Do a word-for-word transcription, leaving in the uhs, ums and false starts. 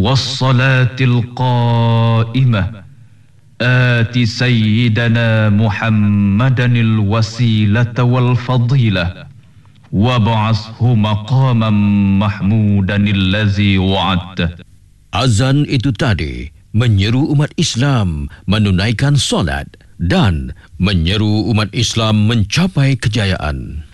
والصلاة القائمة آت سيدنا محمدا الوسيلة والفضيلة وابعثه مقاما محمودا الذي وعدته. Azan itu tadi menyeru umat Islam menunaikan solat dan menyeru umat Islam mencapai kejayaan.